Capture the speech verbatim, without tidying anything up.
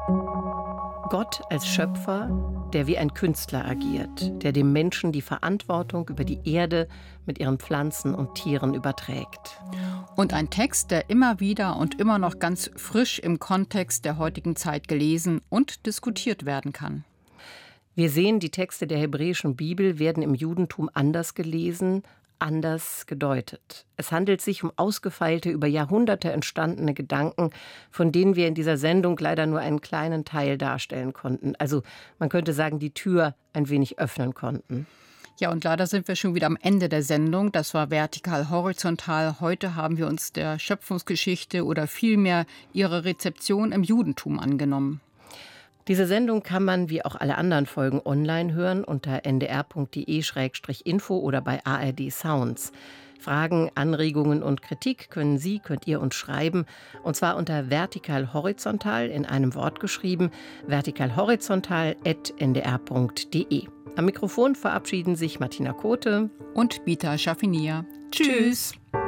Gott als Schöpfer, der wie ein Künstler agiert, der dem Menschen die Verantwortung über die Erde mit ihren Pflanzen und Tieren überträgt. Und ein Text, der immer wieder und immer noch ganz frisch im Kontext der heutigen Zeit gelesen und diskutiert werden kann. Wir sehen, die Texte der hebräischen Bibel werden im Judentum anders gelesen, anders gedeutet. Es handelt sich um ausgefeilte, über Jahrhunderte entstandene Gedanken, von denen wir in dieser Sendung leider nur einen kleinen Teil darstellen konnten. Also man könnte sagen, die Tür ein wenig öffnen konnten. Ja, und leider sind wir schon wieder am Ende der Sendung. Das war Vertikal Horizontal. Heute haben wir uns der Schöpfungsgeschichte oder vielmehr ihrer Rezeption im Judentum angenommen. Diese Sendung kann man wie auch alle anderen Folgen online hören unter n d r punkt d e Schrägstrich info oder bei A R D Sounds. Fragen, Anregungen und Kritik können Sie, könnt ihr uns schreiben, und zwar unter vertikal horizontal in einem Wort geschrieben, vertikal horizontal at n d r punkt d e. Am Mikrofon verabschieden sich Martina Kote und Bita Schaffinier. Tschüss!